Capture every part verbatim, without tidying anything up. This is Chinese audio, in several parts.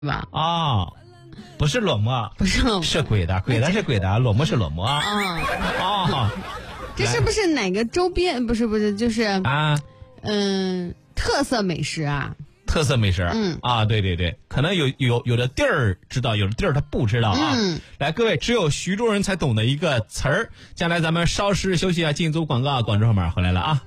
吧？ 啊，不是裸模， 不是裸模， 是鬼的，鬼的是鬼的，裸模是裸模啊。 啊，这是不是哪个周边？不是不是，就是啊， 嗯，特色美食啊。 特色美食， 嗯啊，对对对，可能有有有的地儿知道，有的地儿他不知道啊。 嗯， 来，各位，只有徐州人才懂的一个词儿。将来咱们稍事休息啊，进组广告啊，广州后面回来了啊。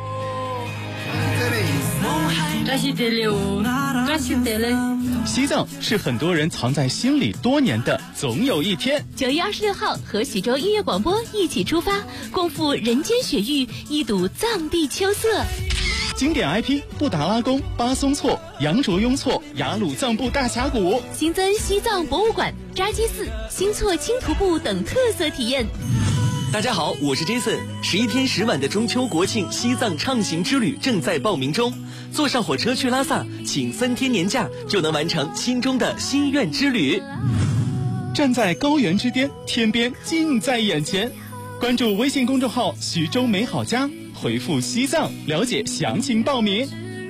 西藏是很多人藏在心里多年的总有一天。 九月二十六号，和徐州音乐广播一起出发，共赴人间雪域，一睹藏地秋色。 经典 I P 布达拉宫、巴松措、羊卓雍措、雅鲁藏布大峡谷， 新增西藏博物馆、扎基寺、新措青徒步等特色体验。 大家好，我是 Jason。十一天十晚的中秋国庆西藏畅行之旅正在报名中，坐上火车去拉萨，请三天年假就能完成心中的心愿之旅。 站在高原之巅，天边近在眼前。关注微信公众号徐州美好家，回复西藏了解详情报名。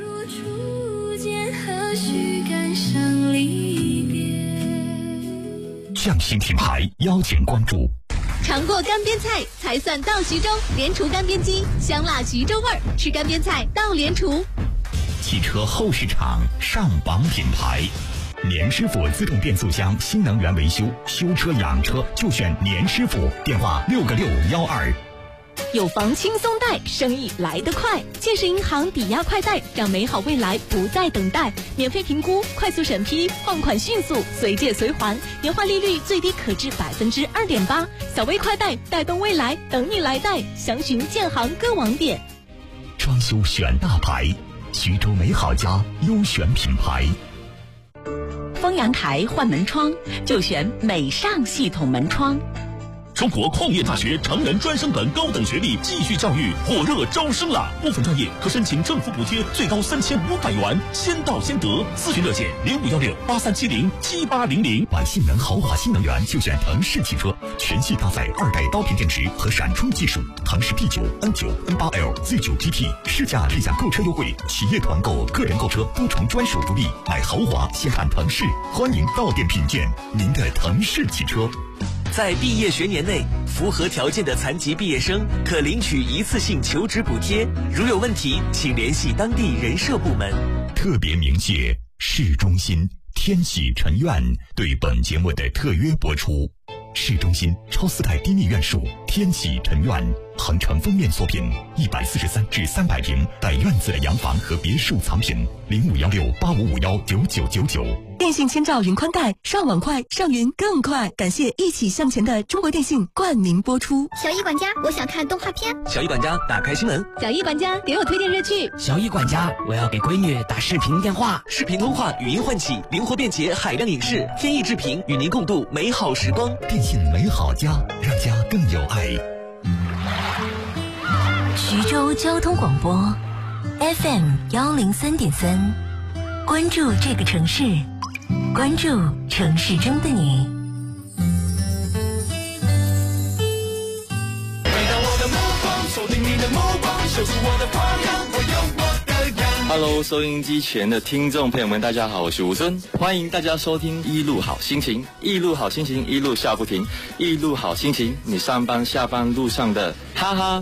匠心品牌邀请关注。 尝过干煸菜才算到徐州，莲厨干煸鸡，香辣徐州味儿，吃干煸菜到莲厨。 汽车后市场上榜品牌，年师傅自动变速箱新能源维修，修车养车就选年师傅，电话六个六幺二。 有房轻松贷，生意来得快。建设银行抵押快贷，让美好未来不再等待。免费评估，快速审批，放款迅速，随借随还，年化利率最低可至百分之二点八。小微快贷，带动未来，等你来贷。详询建行各网点。 装修选大牌，徐州美好家优选品牌。 封阳台换门窗就选美尚系统门窗。 中国矿业大学成人专升本高等学历继续教育火热招生了，部分专业可申请政府补贴最高三千五百元，先到先得。咨询热线零五幺六八三七零七八零零。 玩性能豪华新能源就选腾势汽车，全系搭载二代刀片电池和闪充技术，腾势 P 九、N 九、N 八 L、Z 九 G T 试驾立享购车优惠，企业团购、个人购车多重专属福利，买豪华先看腾势，欢迎到店品鉴您的腾势汽车。 在毕业学年内，符合条件的残疾毕业生可领取一次性求职补贴。如有问题，请联系当地人社部门。 特别鸣谢市中心天喜尘苑对本节目的特约播出。市中心超四代低密院墅天喜尘苑，恒城封面作品，一百四十三至三百平带院子的洋房和别墅藏品，零五幺六八五五幺九九九九。 电信千兆云宽带，上网快，上云更快。感谢一起向前的中国电信冠名播出。 小易管家，我想看动画片。 小易管家，打开新闻。 小易管家，给我推荐热剧。 小易管家，我要给闺女打视频电话。 视频通话，语音唤起，灵活便捷，海量影视，天意之频，与您共度美好时光。 电信美好家，让家更有爱。 徐州交通广播 F M 幺零三点三，关注这个城市，关注城市中的你。 Hello， 收音机前的听众朋友们，大家好，我是吴尊，欢迎大家收听一路好心情，一路好心情，一路笑不停，一路好心情，你上班下班路上的哈哈